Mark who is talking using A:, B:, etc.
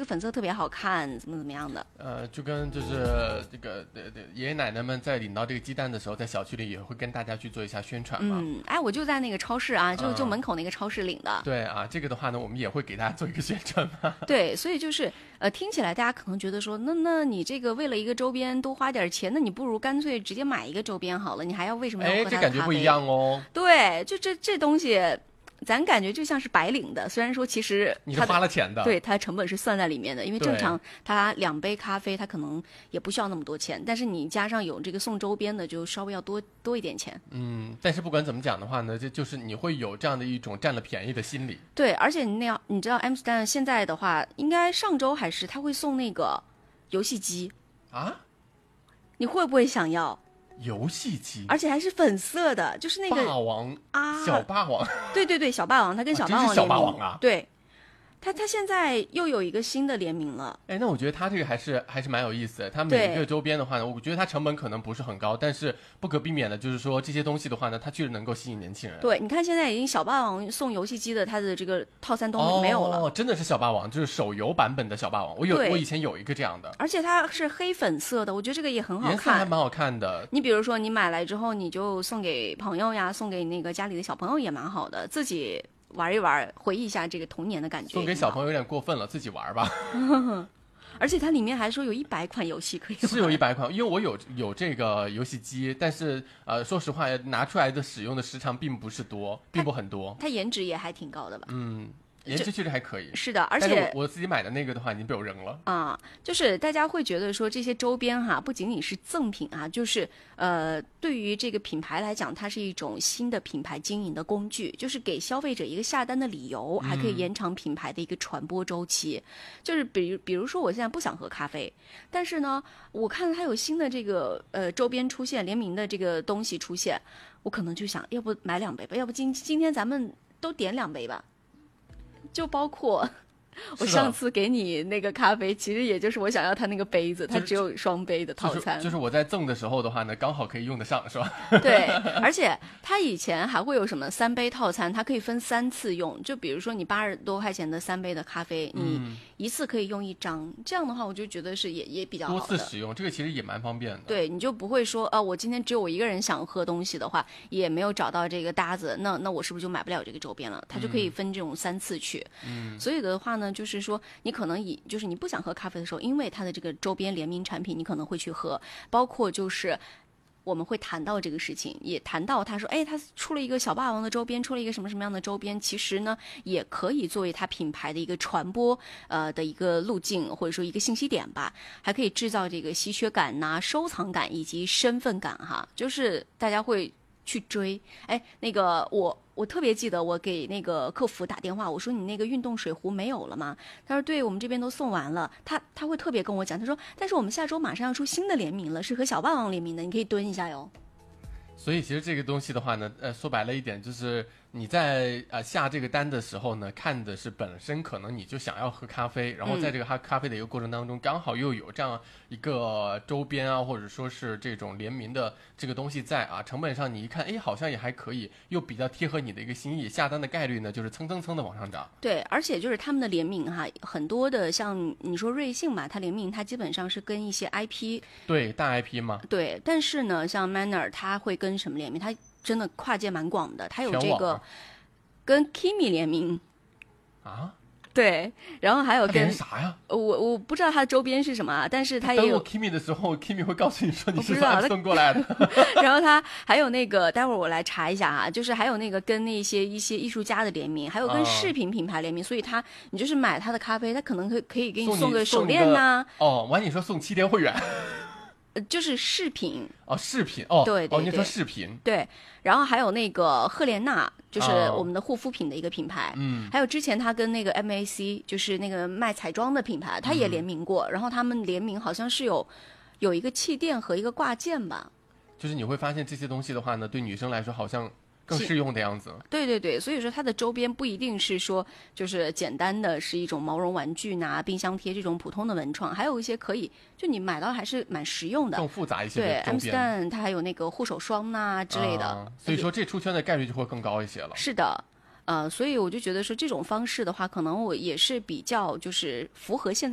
A: 个粉色特别好看，怎么样的。
B: 就跟就是这个爷爷奶奶们在领到这个鸡蛋的时候，在小区里也会跟大家去做一下宣传嘛。
A: 哎，我就在那个超市啊，就门口那个超市领的。
B: 对啊，这个的话呢，我们也会给大家做一个宣传嘛。
A: 对，所以就是听起来大家可能觉得说，那你这个为了一个周边多花点钱，那你不如干脆直接买一个周边好了，你还要为什么要喝它的咖啡？
B: 这感觉不一样哦。
A: 对，就这东西。咱感觉就像是白领的，虽然说其实
B: 你是花了钱的，
A: 对，它成本是算在里面的，因为正常它2杯咖啡它可能也不需要那么多钱，但是你加上有这个送周边的，就稍微要多一点钱。
B: 但是不管怎么讲的话呢，就是你会有这样的一种占了便宜的心理。
A: 对，而且你知道 Amsterdam 现在的话，应该上周还是他会送那个游戏机
B: 啊，
A: 你会不会想要？
B: 游戏机，
A: 而且还是粉色的，就是那个
B: 霸王
A: 啊，
B: 小霸王，
A: 对，小霸王，它跟小霸王联名，
B: 小霸王啊，
A: 对，它现在又有一个新的联名了。
B: 那我觉得它这个还是蛮有意思的。它每一个周边的话呢，我觉得它成本可能不是很高，但是不可避免的就是说这些东西的话呢，它确实能够吸引年轻人。
A: 对，你看现在已经小霸王送游戏机的，它的这个套餐都没有了。
B: 真的是小霸王，就是手游版本的小霸王。我以前有一个这样的，
A: 而且它是黑粉色的，我觉得这个也很好看，
B: 颜色还蛮好看的。
A: 你比如说你买来之后，你就送给朋友呀，送给那个家里的小朋友也蛮好的，自己玩一玩，回忆一下这个童年的感觉。
B: 送给小朋友有点过分了，自己玩吧。
A: 而且它里面还说有100款游戏可以玩，
B: 是有100款，因为我有这个游戏机，但是说实话，拿出来的使用的时长并不很多。
A: 它颜值也还挺高的吧？
B: 颜值确实还可以，
A: 是的，而且
B: 我自己买的那个的话已经被我扔了
A: 啊。就是大家会觉得说这些周边哈，不仅仅是赠品啊，就是对于这个品牌来讲，它是一种新的品牌经营的工具，就是给消费者一个下单的理由，还可以延长品牌的一个传播周期。就是比如说我现在不想喝咖啡，但是呢，我看到它有新的这个周边出现，联名的这个东西出现，我可能就想，要不买2杯吧，要不今天咱们都点2杯吧。就包括我上次给你那个咖啡，其实也就是我想要它那个杯子，它只有双杯的套餐。
B: 就是我在赠的时候的话呢，刚好可以用得上，是吧？
A: 对，而且它以前还会有什么3杯套餐，它可以分3次用。就比如说你80多块钱的3杯的咖啡，你一次可以用1张，这样的话我就觉得是也比较好的。
B: 多次使用，这个其实也蛮方便的。
A: 对，你就不会说我今天只有我一个人想喝东西的话，也没有找到这个搭子，那我是不是就买不了这个周边了？它就可以分这种3次去。所以的话呢，就是说你可能就是你不想喝咖啡的时候，因为它的这个周边联名产品，你可能会去喝，包括就是我们会谈到这个事情，也谈到他说，他出了一个小霸王的周边，出了一个什么样的周边，其实呢也可以作为他品牌的一个传播的一个路径，或者说一个信息点吧，还可以制造这个稀缺感呐、收藏感以及身份感哈，就是大家会去追。那个我特别记得我给那个客服打电话，我说你那个运动水壶没有了吗？他说对，我们这边都送完了。他会特别跟我讲，他说但是我们下周马上要出新的联名了，是和小霸王联名的，你可以蹲一下哟。
B: 所以其实这个东西的话呢，说白了一点就是你在下这个单的时候呢，看的是本身可能你就想要喝咖啡，然后在这个咖啡的一个过程当中，刚好又有这样一个周边啊，或者说是这种联名的这个东西在啊，成本上你一看，好像也还可以，又比较贴合你的一个心意，下单的概率呢就是蹭的往上涨。
A: 对，而且就是他们的联名哈，很多的像你说瑞幸吧，它联名它基本上是跟一些 IP，
B: 对，大 IP 嘛。
A: 对，但是呢，像 Manner 它会跟什么联名？它真的跨界蛮广的，它有这个跟 Kimi 联名
B: 啊，
A: 对，然后还有跟
B: 啥呀？
A: 我不知道它的周边是什么，但是它也有。
B: 等我 Kimi 的时候 ，Kimi 会告诉你说你是送过来的。
A: 然后它还有那个，待会儿我来查一下啊，就是还有那个跟一些艺术家的联名，还有跟饰品品牌联名，所以你就是买它的咖啡，它可能可以给你送个手链呐。
B: 我还你说送7天会员。
A: 就是饰品
B: 饰品
A: 对，
B: 你说饰品
A: 对，然后还有那个赫莲娜，就是我们的护肤品的一个品牌，还有之前他跟那个 MAC， 就是那个卖彩妆的品牌，他也联名过，然后他们联名好像是有一个气垫和一个挂件吧，
B: 就是你会发现这些东西的话呢，对女生来说好像更适用的样子。
A: 对，所以说它的周边不一定是说就是简单的是一种毛绒玩具呐、冰箱贴这种普通的文创，还有一些可以就你买到还是蛮实用的，
B: 更复杂一些
A: 的
B: 周边。
A: 对 Amsterdam 它还有那个护手霜呐、之类的，
B: 所以说这出圈的概率就会更高一些了。
A: 是的。所以我就觉得说这种方式的话，可能我也是比较就是符合现在